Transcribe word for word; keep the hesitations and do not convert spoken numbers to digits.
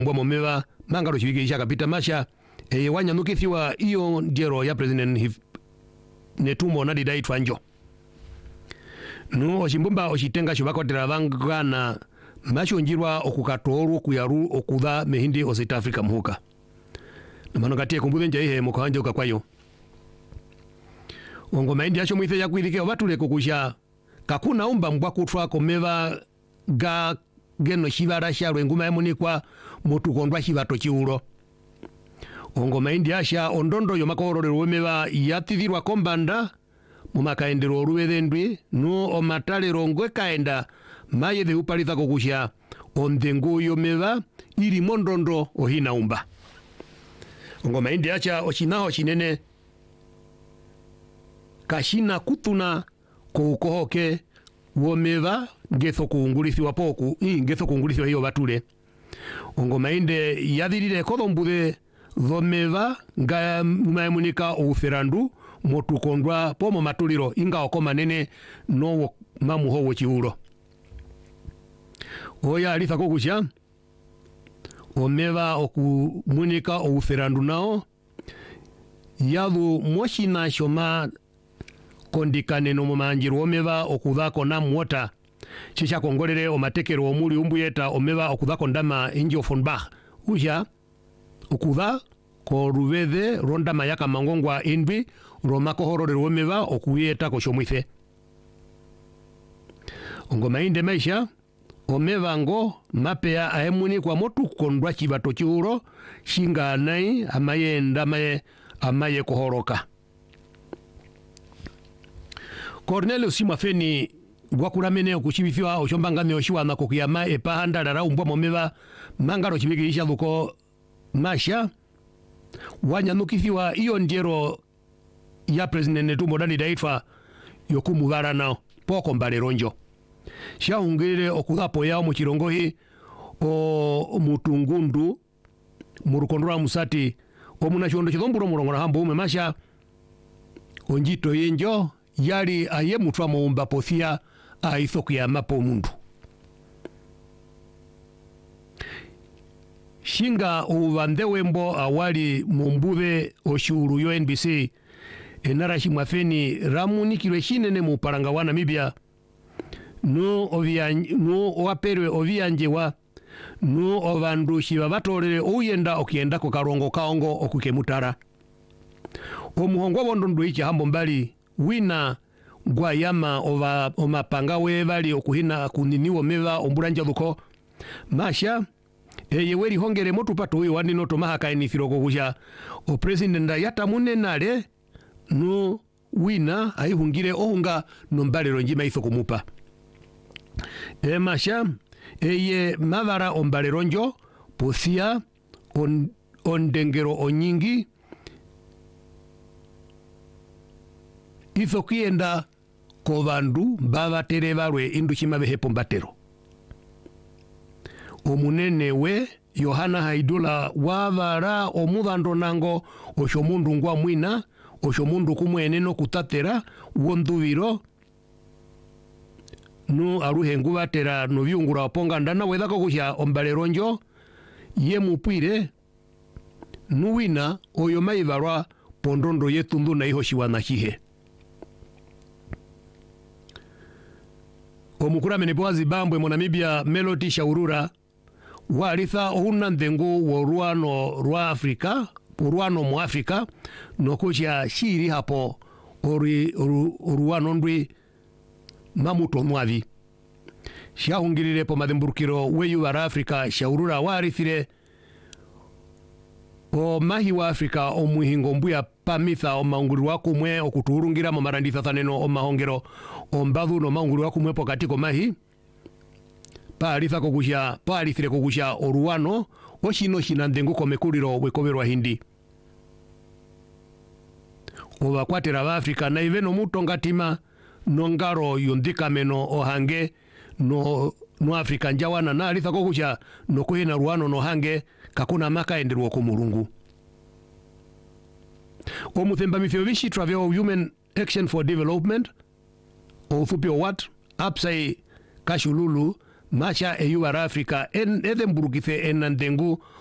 mbwa momeva mangaro chivike kapita masha e wanya nukithiwa iyo ndiero ya president Netumbo nadidaitwa njo no ochimbumba ochitenga chubakotera vangana mashonjirwa okukatoru kuyaru okudha mehindi o South Africa muhuka namano katie kumbuze nje ihe mukanje ukakwayo ongo maindi acho mwithe yakwirike obatule kukusha kakuna umba mbwa kutwa komeva ga geno shivara sharwe nguma emunikwa mutukondwa shivato chiuro ongo maindi asha ondondo yomakororero wemeva yatithirwa kombanda mumakaendero oruwethendwi no omatalero ngwe kaenda maye de upalitha kokusha ondengo yomeva iri mondondo ohina umba ongo maindi acha ochinaho chinene kashina kutuna kuukohoke womeva ngetho kuungulithiwa poku i ngetho kuungulithiwa hiyo batule ongo mainde yathirire kothombude thomeva nga maemunika uferandu motukondwa pomo matuliro inga okoma nene no mamuho wochiuro oya alitha kokusha omeva okumunika uferandu nao yathu moshina shoma kondikane no mumanjiro omeva okuthako na mwota chicha kongolere omatekero omuli umbuyeta omeva okuthako ndama inji Offenbach uja okutha ko ruvede ronda mayaka mangongwa inbi romako horore omeva okuyeta ko shomwithe ongo mainde maisha omeva ngo mapea aemuni kwa motu kondwa chibato chiuro shinga nai amaye ndamaye amaye kohoroka Cornelio Simafeni gwakuramene okuchibithiwa ochombangame oshiwana kokuyama epahanda rara umbwa momeva mangaro chibikirisha dhuko masha wanyanukithiwa iyo ndiero ya president Netumbo nadidaitwa yokumuvara nao poko mbaleronjo shaungire okuthapo yao muchirongohi o mutungundu murukondora musati omuna chondo chithomburo murongora hambo ume masha onjito yenjo yali aye mutwa muumba pothia aithokia mapo mundu shinga uvandewembo awali mumbube oshuru yo N B C enara shimafeni ramunikirwe shinene muparanga wa Namibia no ovia no waperwe ovianjewa no ovandu shiva batolere uyenda okienda ko karongo kaongo okukemutara omuhongo bondondo ichi hambo mbali wina gwayama ova omapanga we bali okuhina kuniniwo meva ombulanja dhuko masha eye weri hongere motu pato uyo wanino tomahaka enithiro kokusha o president yata munenale no wina aihungire ohunga nombalero njima itho kumupa e masha eye mavara ombalero njo pothia on, ondengero onyingi itho kienda kovandu babatere barwe indushima behepo mbatero omunene we Yohana Haidula wavara omuthando nango oshomundu ngwa mwina oshomundu kumwene no kutatera wonduviro no aruhe ngubatera no byungura oponga ndana wethako kusha ombaleronjo ye mupire nuwina oyo maivarwa pondondo yetundu na iho shiwana hihe omukuramene bwa Zimbabwe mo Namibia Melody Shaurura walitha ohuna ndengu wa ruano rwa Afrika uruano mu Afrika nokucha shiri hapo ori uruano ndwi mamuto mwavi shahungirire po madhemburukiro weyu wa Afrika Shaurura warithire o mahi wa Afrika o muhingo mbuya pamitha o maunguri waku mwe okuturungira mo maranditha thaneno o mahongero o mbadhu no maunguri waku mwe pokatiko mahi paalitha kokusha paalithire kokusha oruano oshino shinandengu komekuliro wekoberwa hindi obakwatera ba Afrika na iveno mutongatima nongaro yondikameno ohange no no Afrika njawana na alitha kokusha no kuhina ruano no hange kakuna maka enderwa ko mulungu omuthemba mithio bishi travel Human Action for Development o thupio wat apsai kashululu macha eyuwar afrika en edemburgithe en nandengu